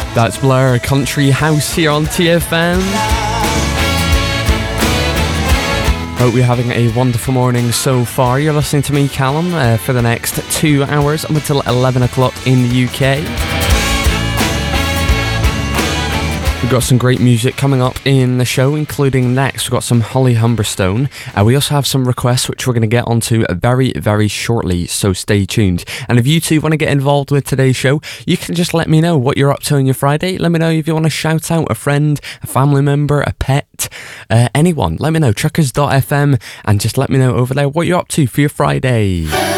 That's Blur, Country House here on TFM. Hope you're having a wonderful morning so far. You're listening to me, Callum, for the next 2 hours up until 11 o'clock in the UK. We've got some great music coming up in the show, including next we've got some Holly Humberstone. We also have some requests which we're going to get onto very, very shortly, so stay tuned. And if you too want to get involved with today's show, you can just let me know what you're up to on your Friday. Let me know if you want to shout out a friend, a family member, a pet, anyone. Let me know, truckers.fm, and just let me know over there what you're up to for your Friday.